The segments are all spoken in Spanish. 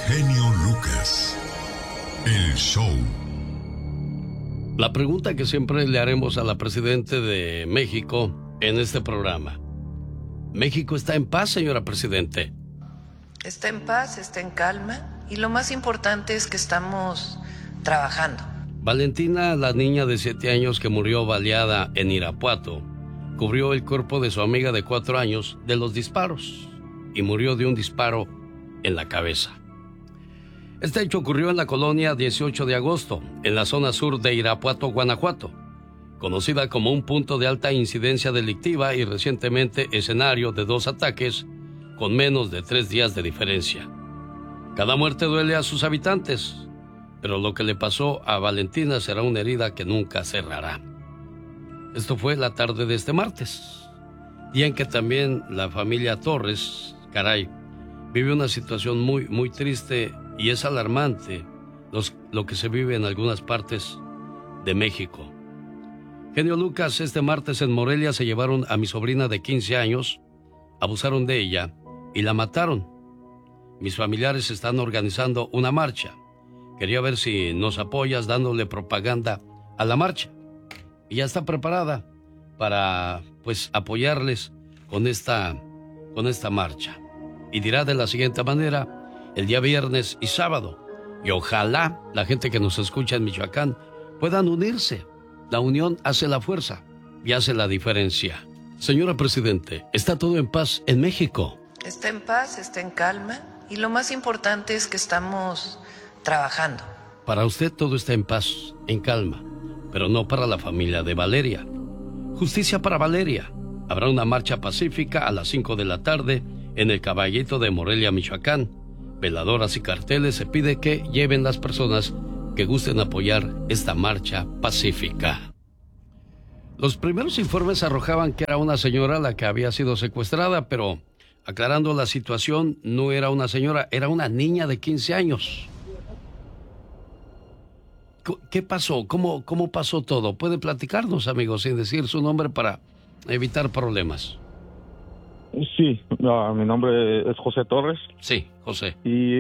genio Lucas. El show. La pregunta que siempre le haremos a la presidenta de México en este programa. ¿México está en paz, señora presidente? Está en paz, está en calma y lo más importante es que estamos trabajando. Valentina, la niña de 7 años que murió baleada en Irapuato, cubrió el cuerpo de su amiga de 4 años de los disparos y murió de un disparo en la cabeza. Este hecho ocurrió en la colonia 18 de agosto, en la zona sur de Irapuato, Guanajuato, conocida como un punto de alta incidencia delictiva y recientemente escenario de 2 ataques con menos de 3 días de diferencia. Cada muerte duele a sus habitantes, pero lo que le pasó a Valentina será una herida que nunca cerrará. Esto fue la tarde de este martes, día en que también la familia Torres, vive una situación muy triste y es alarmante lo que se vive en algunas partes de México. Genio Lucas, este martes en Morelia se llevaron a mi sobrina de 15 años, abusaron de ella y la mataron. Mis familiares están organizando una marcha. Quería ver si nos apoyas dándole propaganda a la marcha. Y ya está preparada para, apoyarles con esta marcha. Y dirá de la siguiente manera, el día viernes y sábado. Y ojalá la gente que nos escucha en Michoacán puedan unirse. La unión hace la fuerza y hace la diferencia. Señora presidente, ¿está todo en paz en México? Está en paz, está en calma y lo más importante es que estamos trabajando. Para usted todo está en paz, en calma, pero no para la familia de Valeria. Justicia para Valeria. Habrá una marcha pacífica a las 5 de la tarde en el Caballito de Morelia, Michoacán. Veladoras y carteles se pide que lleven las personas que gusten apoyar esta marcha pacífica. Los primeros informes arrojaban que era una señora la que había sido secuestrada, pero aclarando la situación, no era una señora, era una niña de 15 años. ¿Qué pasó? ¿Cómo pasó todo? ¿Puede platicarnos, amigos, sin decir su nombre para evitar problemas? Sí, mi nombre es José Torres. Sí, José. Y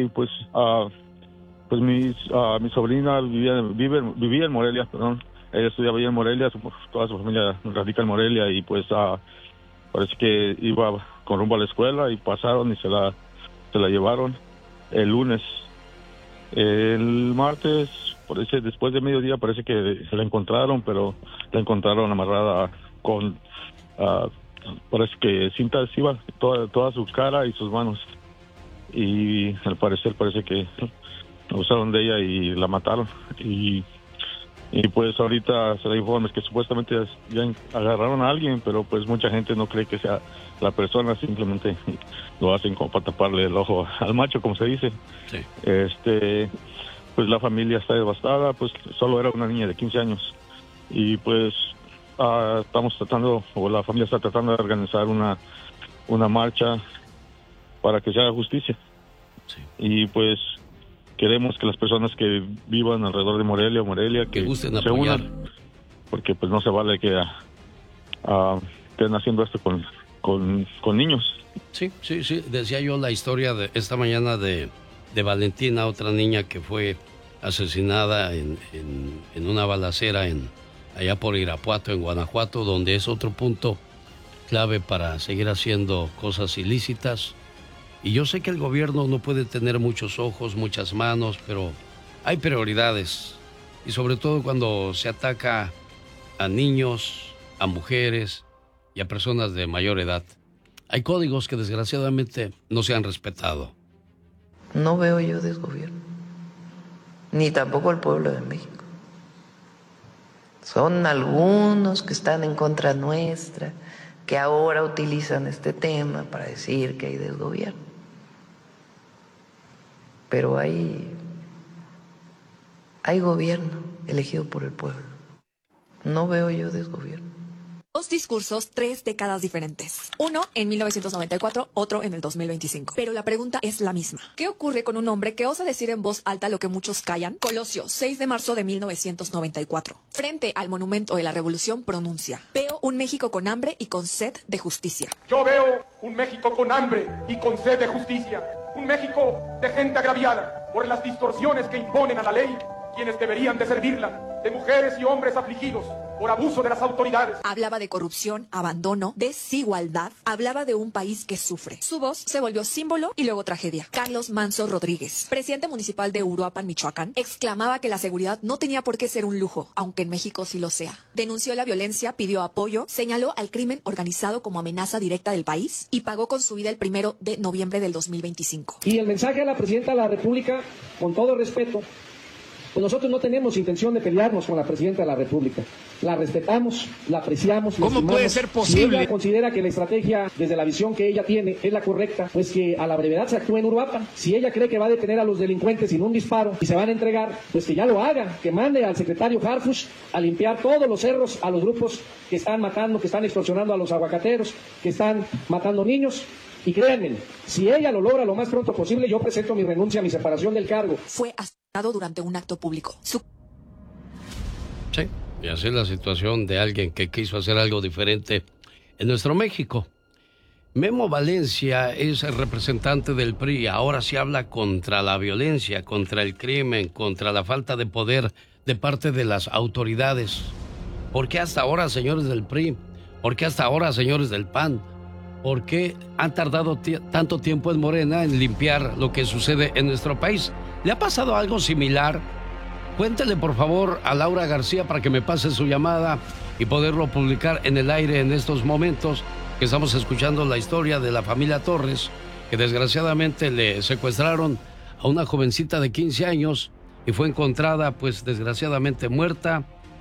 mi sobrina vivía en Morelia, perdón. Ella estudiaba ahí en Morelia, toda su familia radica en Morelia y parece que iba con rumbo a la escuela y pasaron y se la llevaron el lunes. El martes, después de mediodía, parece que se la encontraron, pero la encontraron amarrada con, parece que cinta adhesiva, toda su cara y sus manos. Y al parecer parece que abusaron de ella y la mataron. Y pues ahorita se da informes que supuestamente ya agarraron a alguien, pero pues mucha gente no cree que sea la persona, simplemente lo hacen como para taparle el ojo al macho, como se dice. Sí. Pues la familia está devastada, pues solo era una niña de 15 años. Y pues la familia está tratando de organizar una marcha para que se haga justicia. Sí. Y pues queremos que las personas que vivan alrededor de Morelia que gusten se apoyar, unan, porque pues no se vale que estén haciendo esto con niños. Sí. Decía yo la historia de esta mañana de Valentina, otra niña que fue asesinada en una balacera allá por Irapuato, en Guanajuato, donde es otro punto clave para seguir haciendo cosas ilícitas. Y yo sé que el gobierno no puede tener muchos ojos, muchas manos, pero hay prioridades. Y sobre todo cuando se ataca a niños, a mujeres y a personas de mayor edad. Hay códigos que desgraciadamente no se han respetado. No veo yo desgobierno, ni tampoco el pueblo de México. Son algunos que están en contra nuestra, que ahora utilizan este tema para decir que hay desgobierno. Pero hay gobierno elegido por el pueblo. No veo yo desgobierno. Dos discursos, 3 décadas diferentes. Uno en 1994, otro en el 2025. Pero la pregunta es la misma. ¿Qué ocurre con un hombre que osa decir en voz alta lo que muchos callan? Colosio, 6 de marzo de 1994. Frente al Monumento de la Revolución pronuncia: veo un México con hambre y con sed de justicia. Yo veo un México con hambre y con sed de justicia. Un México de gente agraviada por las distorsiones que imponen a la ley quienes deberían de servirla, de mujeres y hombres afligidos por abuso de las autoridades. Hablaba de corrupción, abandono, desigualdad. Hablaba de un país que sufre. Su voz se volvió símbolo y luego tragedia. Carlos Manso Rodríguez, presidente municipal de Uruapan, Michoacán, exclamaba que la seguridad no tenía por qué ser un lujo, aunque en México sí lo sea. Denunció la violencia, pidió apoyo, señaló al crimen organizado como amenaza directa del país y pagó con su vida el 1 de noviembre del 2025. Y el mensaje a la presidenta de la República, con todo respeto, pues nosotros no tenemos intención de pelearnos con la presidenta de la República. La respetamos, la apreciamos. ¿Cómo puede ser posible? Si ella considera que la estrategia, desde la visión que ella tiene, es la correcta, pues que a la brevedad se actúe en Uruapan. Si ella cree que va a detener a los delincuentes sin un disparo y se van a entregar, pues que ya lo haga, que mande al secretario Harfuch a limpiar todos los cerros a los grupos que están matando, que están extorsionando a los aguacateros, que están matando niños. Y créanme, si ella lo logra lo más pronto posible, yo presento mi renuncia, mi separación del cargo. Fue asesinado durante un acto público. Sí, y así es la situación de alguien que quiso hacer algo diferente en nuestro México. Memo Valencia es el representante del PRI. Ahora sí habla contra la violencia, contra el crimen, contra la falta de poder de parte de las autoridades. ¿Por qué hasta ahora, señores del PRI? ¿Por qué hasta ahora, señores del PAN? ¿Por qué han tardado tanto tiempo en Morena en limpiar lo que sucede en nuestro país? ¿Le ha pasado algo similar? Cuéntele por favor a Laura García para que me pase su llamada y poderlo publicar en el aire en estos momentos que estamos escuchando la historia de la familia Torres, que desgraciadamente le secuestraron a una jovencita de 15 años y fue encontrada pues desgraciadamente muerta,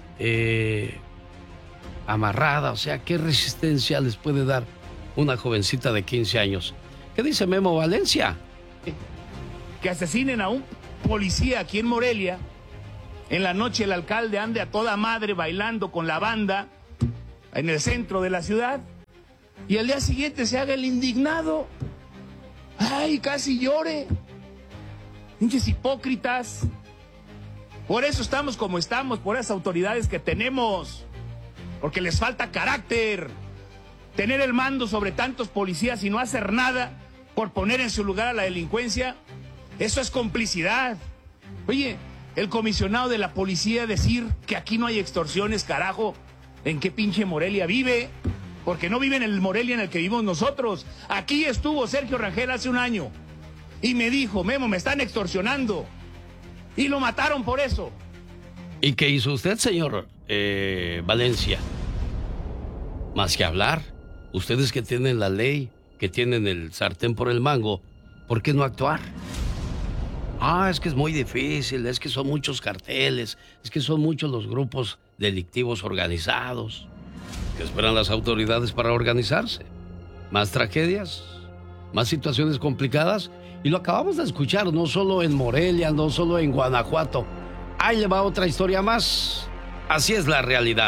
amarrada. O sea, ¿qué resistencia les puede dar una jovencita de 15 años? ¿Qué dice Memo Valencia? Que asesinen a un policía aquí en Morelia. En la noche el alcalde ande a toda madre bailando con la banda en el centro de la ciudad. Y al día siguiente se haga el indignado. Ay, casi llore. Pinches hipócritas. Por eso estamos como estamos, por esas autoridades que tenemos. Porque les falta carácter. Tener el mando sobre tantos policías y no hacer nada por poner en su lugar a la delincuencia, eso es complicidad. Oye, el comisionado de la policía decir que aquí no hay extorsiones, carajo, ¿en qué pinche Morelia vive? Porque no vive en el Morelia en el que vivimos nosotros. Aquí estuvo Sergio Rangel hace un año y me dijo, Memo, me están extorsionando. Y lo mataron por eso. ¿Y qué hizo usted, señor Valencia? Más que hablar. Ustedes que tienen la ley, que tienen el sartén por el mango, ¿por qué no actuar? Ah, es que es muy difícil, es que son muchos carteles, es que son muchos los grupos delictivos organizados. ¿Qué esperan las autoridades para organizarse? ¿Más tragedias? ¿Más situaciones complicadas? Y lo acabamos de escuchar, no solo en Morelia, no solo en Guanajuato. Ahí le va otra historia más. Así es la realidad.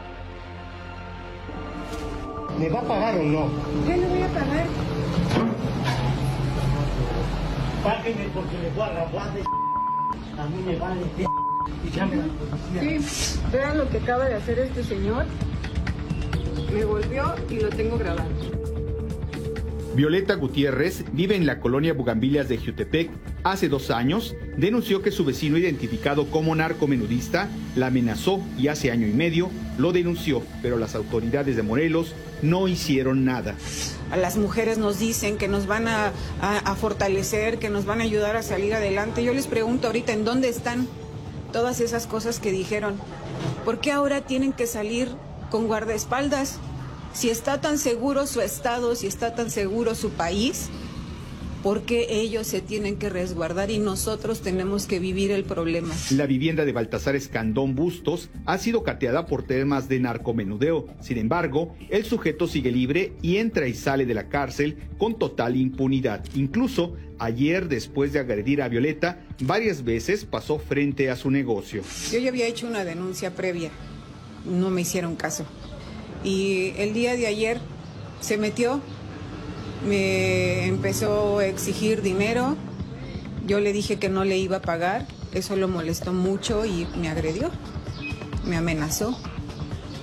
¿Me va a pagar o no? Yo le voy a pagar. Págueme porque le voy a grabar de a mí me vale y llame a la policía. Sí, vean lo que acaba de hacer este señor. Me volvió y lo tengo grabado. Violeta Gutiérrez vive en la colonia Bugambilias de Jiutepec. Hace 2 años denunció que su vecino, identificado como narcomenudista, la amenazó y hace 1 año y medio lo denunció, pero las autoridades de Morelos no hicieron nada. A las mujeres nos dicen que nos van a fortalecer, que nos van a ayudar a salir adelante. Yo les pregunto ahorita, ¿en dónde están todas esas cosas que dijeron? ¿Por qué ahora tienen que salir con guardaespaldas? Si está tan seguro su estado, si está tan seguro su país, ¿por qué ellos se tienen que resguardar y nosotros tenemos que vivir el problema? La vivienda de Baltasar Escandón Bustos ha sido cateada por temas de narcomenudeo. Sin embargo, el sujeto sigue libre y entra y sale de la cárcel con total impunidad. Incluso ayer, después de agredir a Violeta, varias veces pasó frente a su negocio. Yo ya había hecho una denuncia previa, no me hicieron caso. Y el día de ayer se metió, me empezó a exigir dinero, yo le dije que no le iba a pagar, eso lo molestó mucho y me agredió, me amenazó.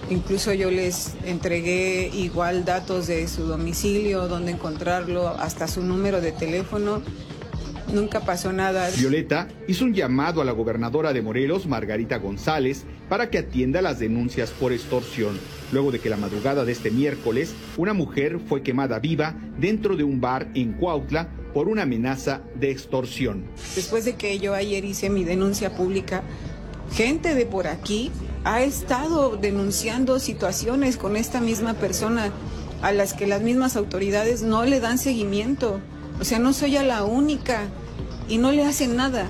Incluso yo les entregué igual datos de su domicilio, dónde encontrarlo, hasta su número de teléfono. Nunca pasó nada. Violeta hizo un llamado a la gobernadora de Morelos, Margarita González, para que atienda las denuncias por extorsión, luego de que la madrugada de este miércoles una mujer fue quemada viva dentro de un bar en Cuautla por una amenaza de extorsión. Después de que yo ayer hice mi denuncia pública, gente de por aquí ha estado denunciando situaciones con esta misma persona a las que las mismas autoridades no le dan seguimiento. O sea, no soy la única y no le hacen nada.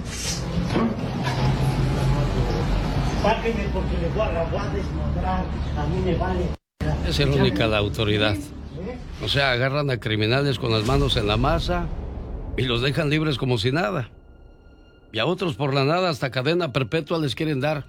Páquenme porque les voy a desmadrar, a mí me vale. Es la única la autoridad. O sea, agarran a criminales con las manos en la masa y los dejan libres como si nada. Y a otros por la nada hasta cadena perpetua les quieren dar.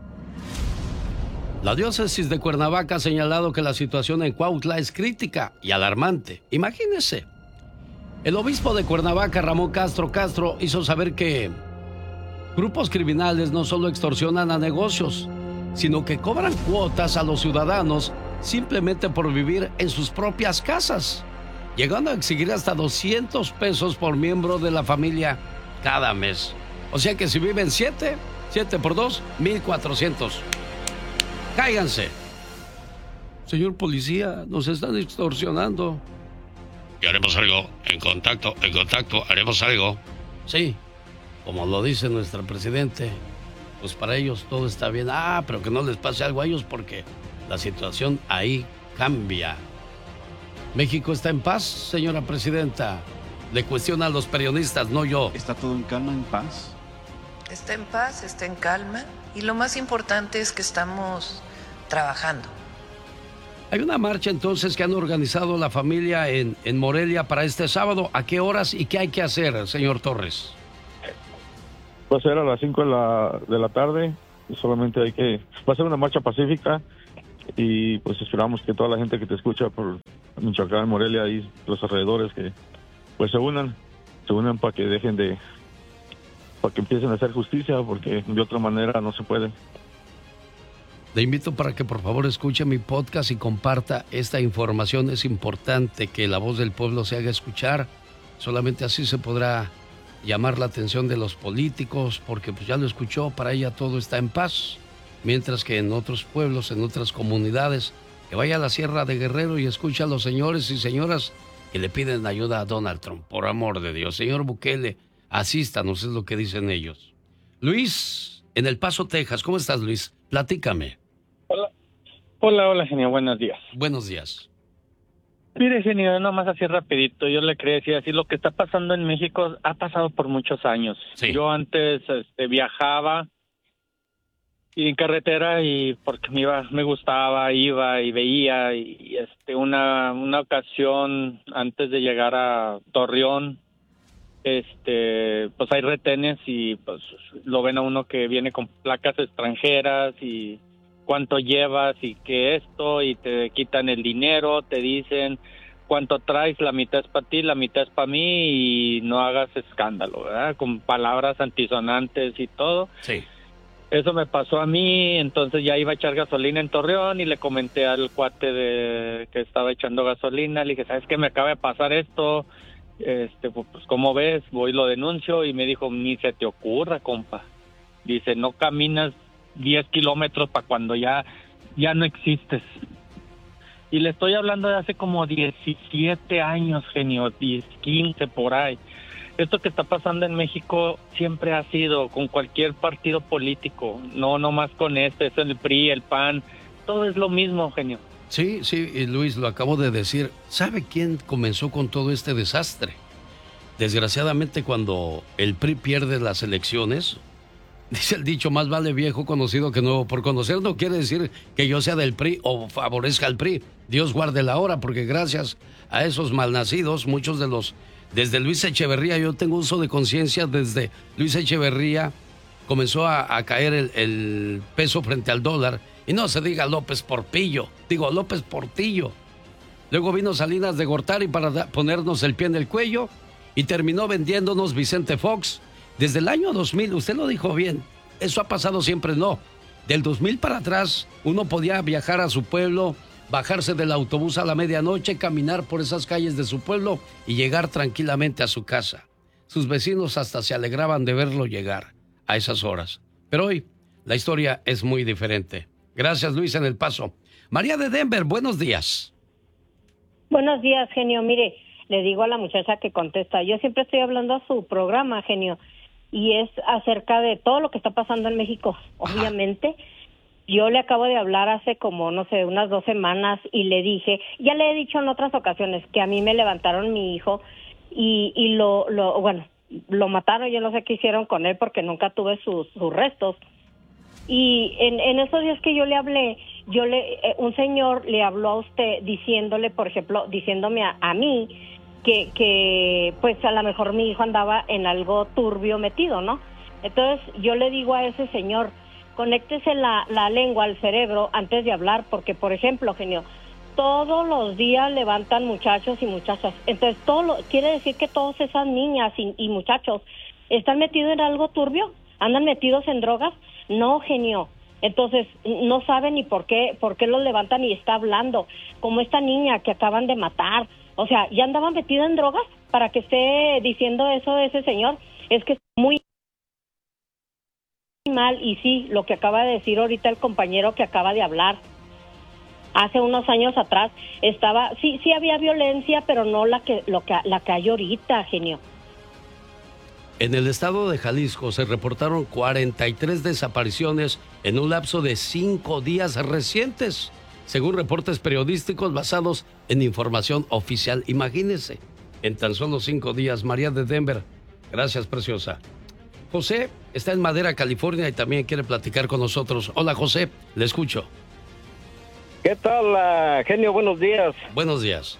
La diócesis de Cuernavaca ha señalado que la situación en Cuautla es crítica y alarmante. Imagínense. El obispo de Cuernavaca, Ramón Castro, hizo saber que grupos criminales no solo extorsionan a negocios, sino que cobran cuotas a los ciudadanos simplemente por vivir en sus propias casas, llegando a exigir hasta 200 pesos por miembro de la familia cada mes. O sea que si viven 7 por 2, 1,400. Cáiganse. Señor policía, nos están extorsionando. Y haremos algo, en contacto, haremos algo. Sí, como lo dice nuestro presidente, pues para ellos todo está bien. Pero que no les pase algo a ellos porque la situación ahí cambia. ¿México está en paz, señora presidenta? Le cuestiona a los periodistas, no yo. ¿Está todo en calma, en paz? Está en paz, está en calma y lo más importante es que estamos trabajando. Hay una marcha entonces que han organizado la familia en Morelia para este sábado. ¿A qué horas y qué hay que hacer, señor Torres? Va a ser a las 5 de la tarde. Solamente va a ser una marcha pacífica y pues esperamos que toda la gente que te escucha por Michoacán, Morelia y los alrededores que pues se unan para que para que empiecen a hacer justicia, porque de otra manera no se puede. Le invito para que por favor escuche mi podcast y comparta esta información. Es importante que la voz del pueblo se haga escuchar. Solamente así se podrá llamar la atención de los políticos, porque pues ya lo escuchó, para ella todo está en paz. Mientras que en otros pueblos, en otras comunidades, que vaya a la Sierra de Guerrero y escuche a los señores y señoras que le piden ayuda a Donald Trump. Por amor de Dios, señor Bukele, asístanos, es lo que dicen ellos. Luis, en El Paso, Texas. ¿Cómo estás, Luis? Platícame. Hola, genio, buenos días. Buenos días. Mire, genio, nomás así rapidito, yo le quería decir así, lo que está pasando en México ha pasado por muchos años. Sí. Yo antes viajaba y en carretera y porque me gustaba, iba y veía y una ocasión antes de llegar a Torreón, pues hay retenes y pues lo ven a uno que viene con placas extranjeras y cuánto llevas y que esto, y te quitan el dinero, te dicen cuánto traes, la mitad es para ti, la mitad es para mí y no hagas escándalo, ¿verdad? Con palabras antisonantes y todo. Sí. Eso me pasó a mí, entonces ya iba a echar gasolina en Torreón y le comenté al cuate que estaba echando gasolina, le dije, ¿sabes qué? Me acaba de pasar esto, pues ¿cómo ves? Voy y lo denuncio, y me dijo, ni se te ocurra, compa. Dice, no caminas 10 kilómetros para cuando ya no existes. Y le estoy hablando de hace como 17 años, genio, 15 por ahí. Esto que está pasando en México siempre ha sido con cualquier partido político, no más con es el PRI, el PAN, todo es lo mismo, genio. Sí, y Luis, lo acabo de decir. ¿Sabe quién comenzó con todo este desastre? Desgraciadamente, cuando el PRI pierde las elecciones, dice el dicho, más vale viejo conocido que nuevo por conocer. No quiere decir que yo sea del PRI o favorezca al PRI. Dios guarde la hora, porque gracias a esos malnacidos, muchos de los... Desde Luis Echeverría, yo tengo uso de conciencia, desde Luis Echeverría comenzó a caer el peso frente al dólar. Y no se diga López Portillo, digo López Portillo. Luego vino Salinas de Gortari para ponernos el pie en el cuello y terminó vendiéndonos Vicente Fox. Desde el año 2000, usted lo dijo bien, eso ha pasado siempre, no. Del 2000 para atrás, uno podía viajar a su pueblo, bajarse del autobús a la medianoche, caminar por esas calles de su pueblo y llegar tranquilamente a su casa. Sus vecinos hasta se alegraban de verlo llegar a esas horas. Pero hoy, la historia es muy diferente. Gracias, Luis, en El Paso. María de Denver, buenos días. Buenos días, genio. Mire, le digo a la muchacha que contesta, yo siempre estoy hablando a su programa, genio, y es acerca de todo lo que está pasando en México, obviamente. Yo le acabo de hablar hace como, no sé, unas 2 semanas y le dije, ya le he dicho en otras ocasiones que a mí me levantaron mi hijo y lo mataron, yo no sé qué hicieron con él porque nunca tuve sus restos. Y en esos días que yo le hablé, un señor le habló a usted diciéndole, por ejemplo, diciéndome a mí que pues a lo mejor mi hijo andaba en algo turbio metido, ¿no? Entonces yo le digo a ese señor, conéctese la lengua al cerebro antes de hablar, porque por ejemplo, genio, todos los días levantan muchachos y muchachas, entonces quiere decir que todas esas niñas y muchachos están metidos en algo turbio, andan metidos en drogas. No, genio, entonces no saben ni por qué los levantan y está hablando, como esta niña que acaban de matar, o sea, ya andaban metidos en drogas para que esté diciendo eso de ese señor, es que es muy mal. Y sí, lo que acaba de decir ahorita el compañero que acaba de hablar, hace unos años atrás sí había violencia, pero no la que hay ahorita, genio. En el estado de Jalisco se reportaron 43 desapariciones en un lapso de 5 días recientes, según reportes periodísticos basados en información oficial. Imagínense, en tan solo 5 días. María de Denver, gracias, preciosa. José está en Madera, California, y también quiere platicar con nosotros. Hola, José, le escucho. ¿Qué tal, genio? Buenos días. Buenos días.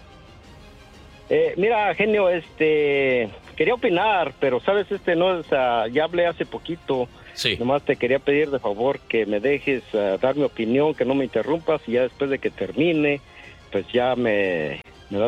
Mira, genio, quería opinar, pero sabes, no es, ya hablé hace poquito. Sí. Nomás te quería pedir de favor que me dejes dar mi opinión, que no me interrumpas, y ya después de que termine, pues ya me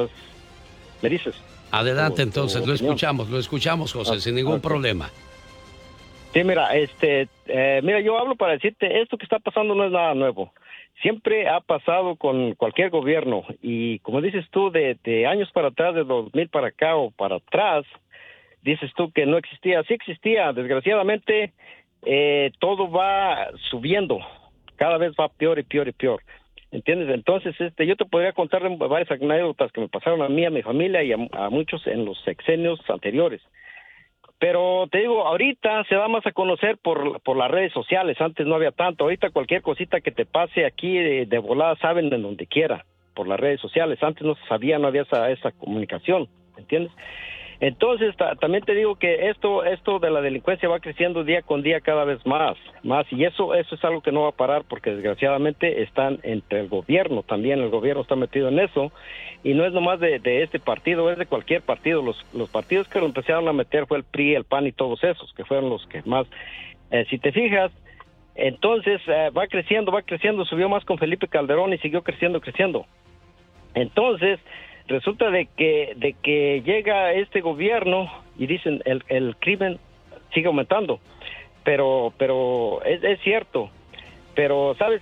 dices. Adelante, entonces, lo escuchamos, José, sin ningún problema. Sí, mira, mira, yo hablo para decirte, esto que está pasando no es nada nuevo. Siempre ha pasado con cualquier gobierno, y como dices tú, de años para atrás, de 2000 para acá o para atrás, dices tú que no existía. Sí existía, desgraciadamente todo va subiendo, cada vez va peor y peor y peor, ¿entiendes? Entonces yo te podría contar varias anécdotas que me pasaron a mí, a mi familia y a muchos en los sexenios anteriores. Pero te digo, ahorita se da más a conocer por las redes sociales. Antes no había tanto. Ahorita cualquier cosita que te pase aquí de volada saben en donde quiera, por las redes sociales. Antes no se sabía, no había esa comunicación, ¿entiendes? Entonces también te digo que esto de la delincuencia va creciendo día con día cada vez más, y eso es algo que no va a parar, porque desgraciadamente están entre el gobierno también. El gobierno está metido en eso, y no es nomás de este partido, es de cualquier partido. Los partidos que lo empezaron a meter fue el PRI, el PAN y todos esos, que fueron los que más, si te fijas, entonces va creciendo, subió más con Felipe Calderón y siguió creciendo. Entonces resulta de que llega este gobierno y dicen el crimen sigue aumentando, pero es cierto, pero sabes,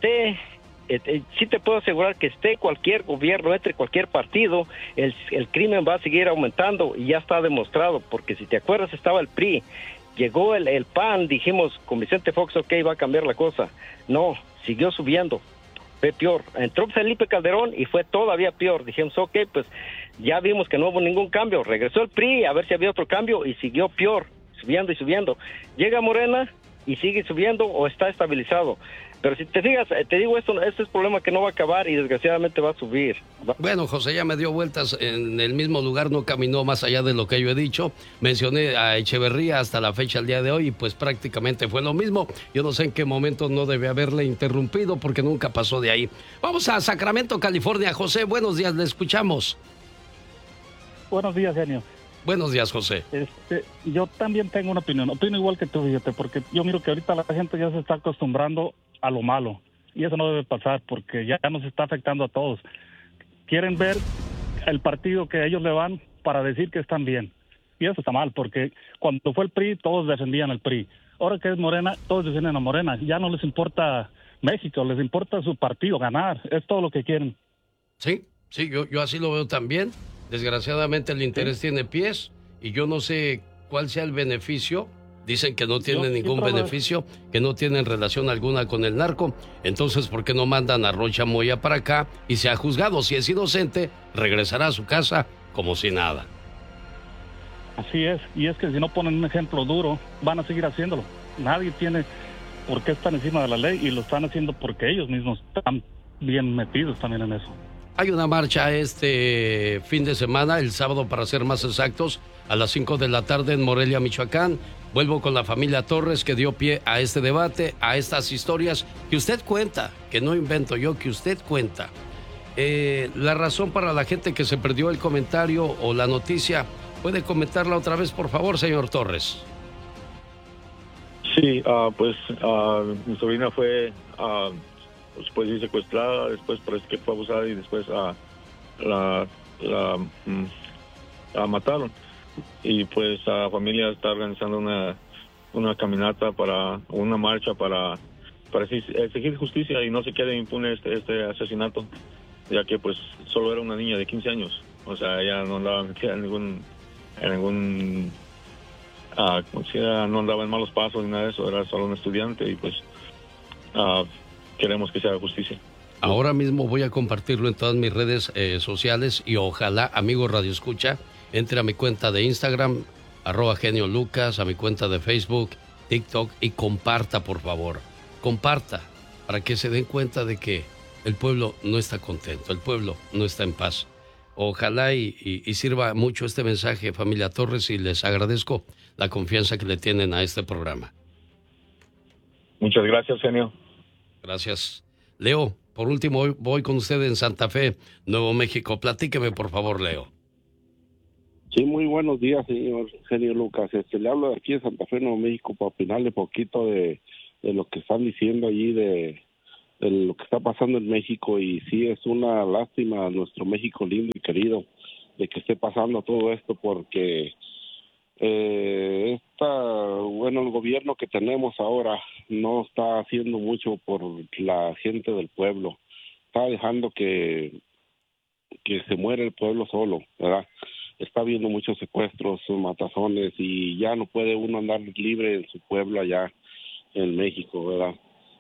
sí te puedo asegurar que cualquier gobierno, entre cualquier partido, el crimen va a seguir aumentando, y ya está demostrado, porque si te acuerdas estaba el PRI, llegó el PAN, dijimos con Vicente Fox, ok, va a cambiar la cosa. No, siguió subiendo, fue peor. Entró Felipe Calderón y fue todavía peor. Dijimos, ok, pues ya vimos que no hubo ningún cambio. Regresó el PRI a ver si había otro cambio y siguió peor, subiendo. Llega Morena y sigue subiendo o está estabilizado. Pero si te fijas, te digo, este es problema que no va a acabar y desgraciadamente va a subir. Bueno, José ya me dio vueltas en el mismo lugar, no caminó más allá de lo que yo he dicho. Mencioné a Echeverría hasta la fecha, el día de hoy, y pues prácticamente fue lo mismo. Yo no sé en qué momento no debe haberle interrumpido, porque nunca pasó de ahí. Vamos a Sacramento, California. José, buenos días, le escuchamos. Buenos días, genio. Buenos días, José. Yo también tengo una opinión. Opino igual que tú, fíjate, porque yo miro que ahorita la gente ya se está acostumbrando a lo malo, y eso no debe pasar, porque ya nos está afectando a todos. Quieren ver el partido que ellos le van para decir que están bien, y eso está mal, porque cuando fue el PRI todos defendían el PRI. ahora que es Morena, todos defienden a Morena. Ya no les importa México, les importa su partido, ganar. Es todo lo que quieren. Sí, yo así lo veo también. Desgraciadamente el interés tiene pies y yo no sé cuál sea el beneficio. Dicen que no tienen ningún beneficio, que no tienen relación alguna con el narco. Entonces, ¿por qué no mandan a Rocha Moya para acá y sea juzgado? Si es inocente, regresará a su casa como si nada. Así es, y es que si no ponen un ejemplo duro, van a seguir haciéndolo. Nadie tiene por qué estar encima de la ley y lo están haciendo porque ellos mismos están bien metidos también en eso. Hay una marcha este fin de semana, el sábado para ser más exactos, a las 5 de la tarde en Morelia, Michoacán. Vuelvo con la familia Torres que dio pie a este debate, a estas historias que usted cuenta, que no invento yo, que usted cuenta. La razón para la gente que se perdió el comentario o la noticia, ¿puede comentarla otra vez, por favor, señor Torres? Sí, mi sobrina fue pues secuestrada, después parece que fue abusada y después la mataron. Y pues la familia está organizando una caminata una marcha para exigir justicia y no se quede impune este asesinato, ya que pues solo era una niña de 15 años. O sea, ella no andaba metida en ningún no andaba en malos pasos ni nada de eso, era solo un estudiante y pues queremos que se haga justicia. Ahora mismo voy a compartirlo en todas mis redes sociales y ojalá, amigo Radio Escucha, entre a mi cuenta de Instagram, @geniolucas, a mi cuenta de Facebook, TikTok y comparta, por favor. Comparta para que se den cuenta de que el pueblo no está contento, el pueblo no está en paz. Ojalá y sirva mucho este mensaje, familia Torres, y les agradezco la confianza que le tienen a este programa. Muchas gracias, genio. Gracias. Leo, por último, voy con usted en Santa Fe, Nuevo México. Platíqueme, por favor, Leo. Sí, muy buenos días, señor Genio Lucas. Le hablo de aquí de Santa Fe, Nuevo México, para opinarle poquito de lo que están diciendo allí, de lo que está pasando en México. Y sí, es una lástima a nuestro México lindo y querido de que esté pasando todo esto, porque el gobierno que tenemos ahora no está haciendo mucho por la gente del pueblo. Está dejando que se muere el pueblo solo, ¿verdad? Está habiendo muchos secuestros, matazones, y ya no puede uno andar libre en su pueblo allá en México, ¿verdad?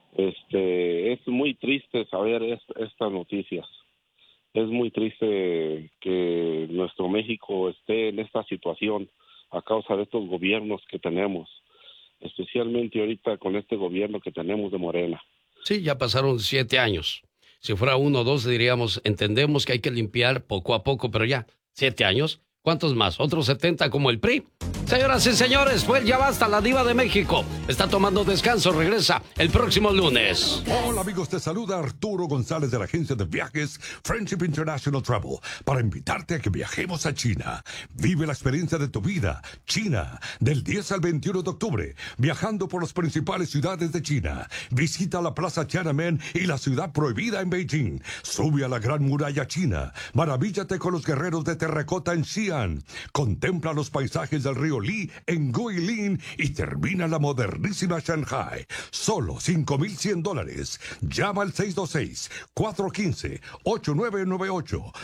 Es muy triste saber estas noticias. Es muy triste que nuestro México esté en esta situación a causa de estos gobiernos que tenemos, especialmente ahorita con este gobierno que tenemos de Morena. Sí, ya pasaron 7 años. Si fuera 1 o 2 diríamos, entendemos que hay que limpiar poco a poco, pero ya, 7 años, ¿cuántos más? ¿Otros 70 como el PRI? Señoras y señores, pues ya basta, la diva de México está tomando descanso, regresa el próximo lunes. Hola amigos, te saluda Arturo González de la agencia de viajes Friendship International Travel para invitarte a que viajemos a China. Vive la experiencia de tu vida, China, del 10 al 21 de octubre, viajando por las principales ciudades de China. Visita la Plaza Tiananmen y la ciudad prohibida en Beijing. Sube a la Gran Muralla China. Maravíllate con los guerreros de terracota en Xi'an. Contempla los paisajes del río Li en Guilin y termina la modernísima Shanghai. Solo $5,100. Llama al 626-415-8998.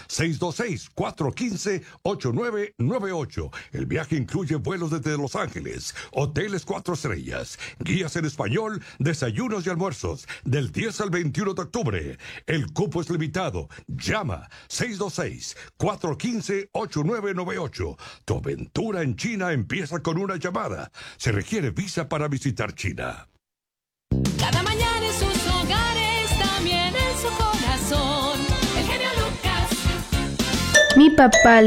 626-415-8998. El viaje incluye vuelos desde Los Ángeles, hoteles 4 estrellas, guías en español, desayunos y almuerzos, del 10 al 21 de octubre. El cupo es limitado. Llama 626-415-8998. Tu aventura en China empieza con una llamada. Se requiere visa para visitar China. Cada mañana en sus hogares, también en su corazón. El genio Lucas. Mi papá